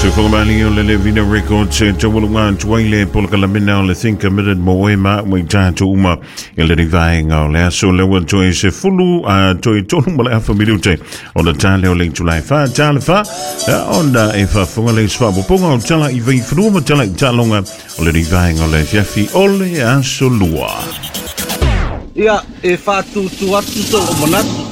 So Komali o le Vina Records tawulunga tuaile polakalamina o le Think Committed Moema Waitatu Uma e le rivainga o le aso le watoi se fulu a toi tonu male afa milute o le tale o le tulai fa tale fa onda e fa funga le swa ponga o tala I vei fruma tala I talonga o le rivainga o le Jeffy o le aso lua ia e fa tu atu so o monatu